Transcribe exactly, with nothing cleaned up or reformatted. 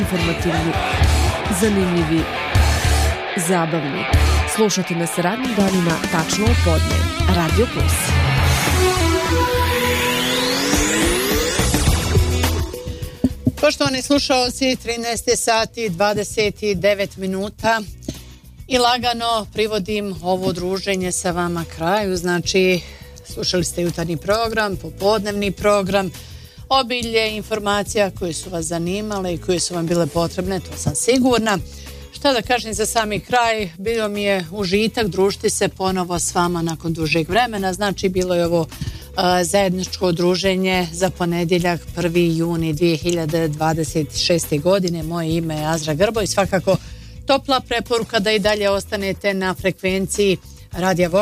Informativni, zanimljivi, zabavni. Slušajte nas radnim danima tačno u podne. Radio Plus. Poštovani slušalci, trinaest sati dvadeset devet minuta i lagano privodim ovo druženje sa vama kraju. Znači, slušali ste jutarnji program, popodnevni program, obilje informacija koje su vas zanimale i koje su vam bile potrebne, to sam sigurna. Šta da kažem za sami kraj, bilo mi je užitak družiti se ponovo s vama nakon dužeg vremena. Znači, bilo je ovo a, zajedničko druženje za ponedjeljak prvi juni dvije hiljade dvadeset šeste. godine. Moje ime je Azra Grbo i svakako topla preporuka da i dalje ostanete na frekvenciji Radija Vok.